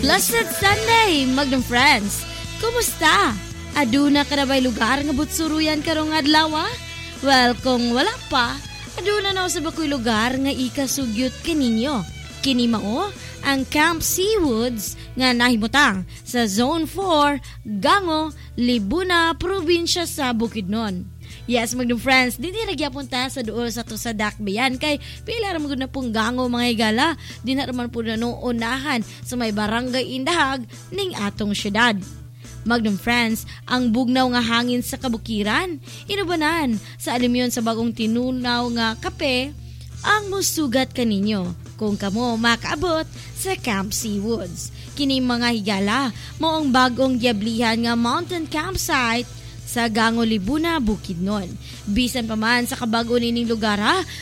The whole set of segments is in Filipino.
Blessed Sunday, Magnum friends. Kumusta? Aduna ka na ba'y lugar nga butsuruyan karong adlaw? Well, kung wala pa, aduna na sa bakoy lugar nga ikasugyot kaninyo. Kini mao ang Camp Seawoods nga nahimutang sa Zone 4, Gango, Libuna, probinsya sa Bukidnon. Yes, Magnum friends, di nagyapon ta sa duol sa to sa Dakbayan kay pila ra magud na pong Gango mga higala. Di na raman po na unahan sa may barangay Indahag ning atong syudad. Magnum friends, ang bugnaw nga hangin sa kabukiran, inubanan sa alimyon sa bagong tinunaw nga kape, ang musugat kaninyo kung kamo makaabot sa Camp Seawoods. Kini mga higala, moong bagong giablihan nga mountain campsite sa Gango, Libuna, Bukidnon. Bisan pa man sa kabago nining lugar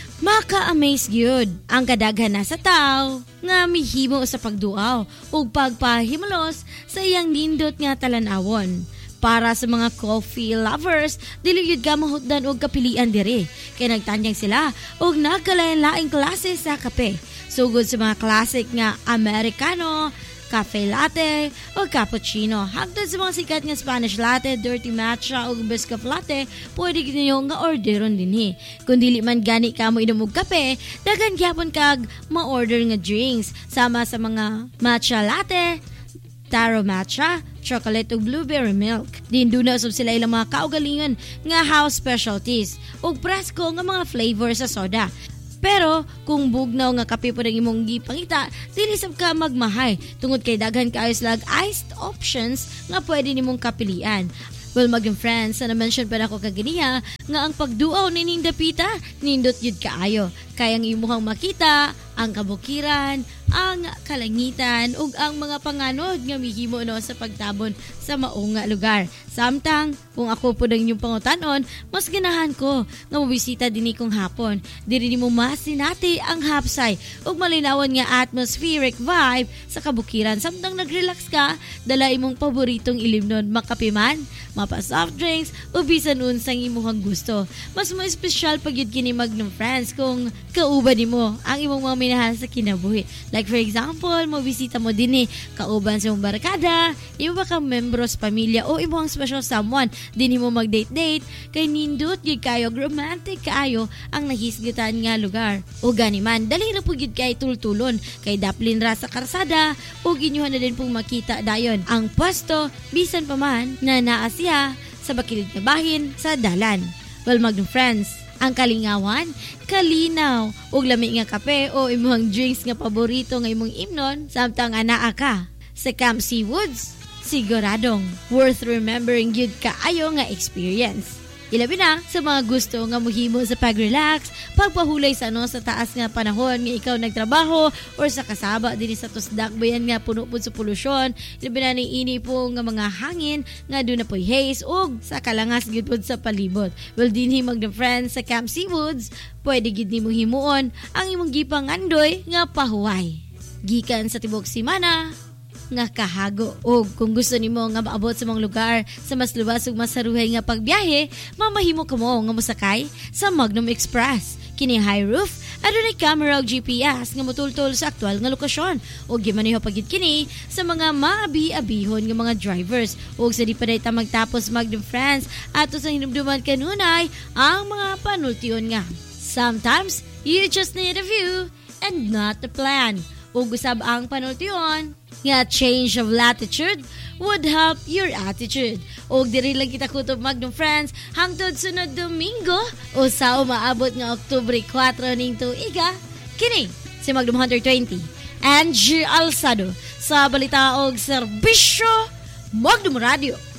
maka-amaze gyud ang kadaghan na sa tao nga mihimo sa pagduaw ug pagpahimulos sa iyang nindot nga talan-awon. Para sa mga coffee lovers, dili gyud ka mahutdan og kapilian diri kay nagtanyag sila og nagkalain-laing klase sa kape. Sugod sa mga classic nga Americano, cafe latte o cappuccino. Hangtod sa mga sikat nga Spanish latte, dirty matcha o biscuit latte, pwede ninyo nga orderon dinhi. Kung dili man gani ka mo inom og kape, daghan gyapon kag ma-order nga drinks sama sa mga matcha latte, taro matcha, chocolate o blueberry milk. Dinduna usab sila ilang mga kaugalingon nga house specialties ug presko nga mga flavor sa soda. Pero kung bugnaw nga kape po ng imong gipangita, dili sab ka magmahay tungod kay daghan kaayo slag iced options nga pwede nimong kapilian. Well, Magnum friends, na mention pa na ako kaganiya nga ang pagduaw nining dapita, nindot yun kaayo. Kayang imuhang makita ang kabukiran, ang kalangitan, ug ang mga panganod nga mihimo no sa pagtabon sa maunga lugar. Samtang, kung ako po ng inyong pangutanon, mas ganahan ko nga mabisita din kong hapon. Diri nimo masinati ang hapsay ug malinawan nga atmospheric vibe sa kabukiran. Samtang nag-relax ka, dala imong paboritong ilimnon, makapiman, mapa soft drinks, o bisan unsang imuhang gusto. Mas mo espesyal pag yun kini Magnum friends kung kauban nimo ang imong mga minahal sa kinabuhi. Like for example, mabisita mo din kauban sa imong barkada, imo ba ka membro sa pamilya o imong special someone, din mo mag-date-date, kay nindot gid kayo, romantic kaayo ang nahisgutan nga lugar. O gani man, dali na po gid kay tultulon, kay daplin ra sa karsada, o ginyuhan na din pong makita dayon ang pwesto, bisan pa man na naasya sa bakilid nga bahin sa dalan. Well, Magnum friends, ang kalingawan, kalinaw, ug lami nga kape o imong drinks nga paborito nga imong imnon, samtang anaa ka sa Camp Seawoods, siguradong worth remembering yun kaayo nga experience. Ilabi na sa mga gusto nga muhimo sa pag-relax, pagpahulay sa sa taas nga panahon nga ikaw nagtrabaho or sa kasaba din sa Dakbayan nga puno po sa polusyon. Ilabi na ni ini po nga mga hangin nga doon na po haze o sa kalangas gid po sa palibot. Well, dinhi Magnum friends sa Camp Seawoods, pwede gid nimo himuon ang imong gipangandoy nga pahuway. Gikan sa tibok simana nga kahago. O kung gusto nimo nga maabot sa mga lugar sa mas luwas ug masaruhay nga pagbiyahe, mamahimo kamo nga mosakay sa Magnum Express. Kini high roof, adunay camera ug GPS nga motultol sa aktual nga lokasyon. O gimaneho pagid kini sa mga maabi-abihon nga mga drivers. O sa di pa ta magtapos Magnum friends, ato sa hinumduman kanunay ang mga panultiyon nga. Sometimes, you just need a view and not a plan. O gusab ang panultiyon nga change of latitude would help your attitude. O diri lang kita kutob Magnum friends hangtod sunod Domingo o sa umaabot nga Oktubre 4 ning tuiga. Kini si Magnum Hunter 20 Angie Alsado sa balita og serbisyo Magnum Radio.